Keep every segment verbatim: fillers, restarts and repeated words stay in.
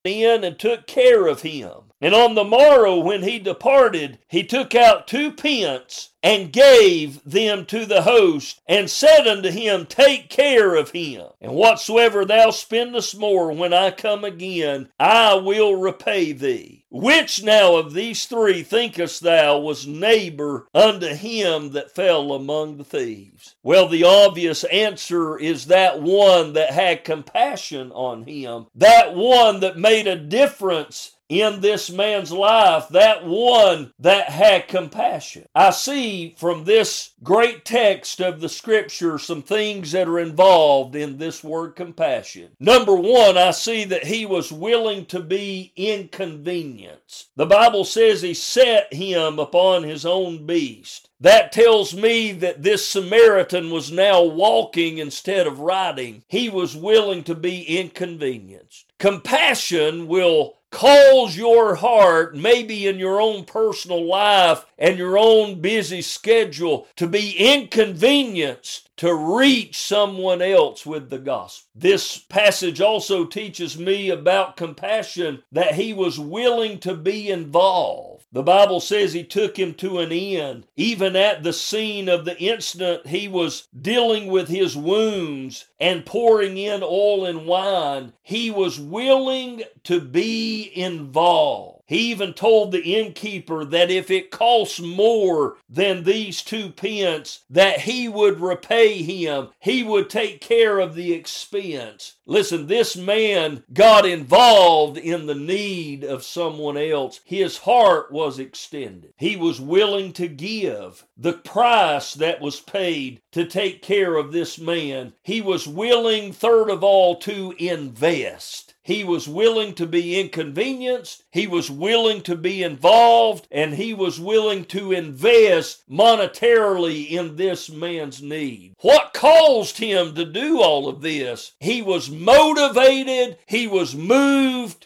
in and took care of him. And on the morrow when he departed, he took out two pence and gave them to the host, and said unto him, Take care of him, and whatsoever thou spendest more when I come again, I will repay thee. Which now of these three thinkest thou was neighbor unto him that fell among the thieves? Well, the obvious answer is that one that had compassion on him, that one that made a difference in this man's life, that one that had compassion. I see from this great text of the scripture some things that are involved in this word compassion. Number one, I see that he was willing to be inconvenienced. The Bible says he set him upon his own beast. That tells me that this Samaritan was now walking instead of riding. He was willing to be inconvenienced. Compassion will cause your heart, maybe in your own personal life and your own busy schedule, to be inconvenienced to reach someone else with the gospel. This passage also teaches me about compassion, that he was willing to be involved. The Bible says he took him to an inn. Even at the scene of the incident, he was dealing with his wounds and pouring in oil and wine. He was willing to be involved. He even told the innkeeper that if it costs more than these two pence, that he would repay him. He would take care of the expense. Listen, this man got involved in the need of someone else. His heart was extended. He was willing to give the price that was paid to take care of this man. He was willing, third of all, to invest. He was willing to be inconvenienced, he was willing to be involved, and he was willing to invest monetarily in this man's need. What caused him to do all of this? He was motivated, he was moved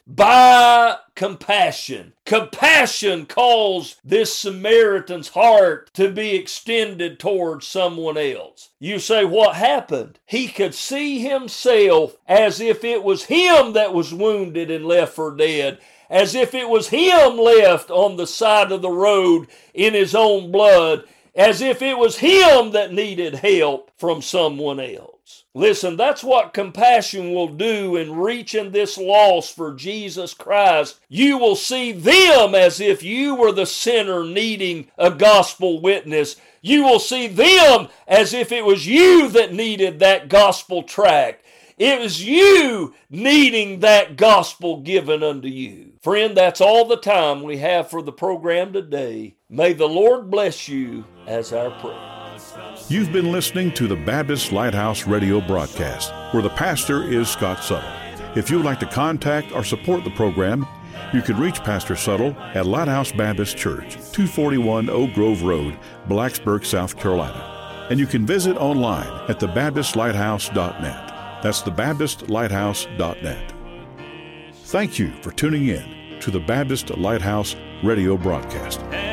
by compassion. Compassion caused this Samaritan's heart to be extended towards someone else. You say, what happened? He could see himself as if it was him that was wounded and left for dead, as if it was him left on the side of the road in his own blood, as if it was him that needed help from someone else. Listen, that's what compassion will do in reaching this lost for Jesus Christ. You will see them as if you were the sinner needing a gospel witness. You will see them as if it was you that needed that gospel tract. It was you needing that gospel given unto you. Friend, that's all the time we have for the program today. May the Lord bless you as our prayer. You've been listening to the Baptist Lighthouse radio broadcast, where the pastor is Scott Suttle. If you would like to contact or support the program, you can reach Pastor Suttle at Lighthouse Baptist Church, two forty-one Oak Grove Road, Blacksburg, South Carolina. And you can visit online at the baptist lighthouse dot net. That's the baptist lighthouse dot net. Thank you for tuning in to the Baptist Lighthouse radio broadcast.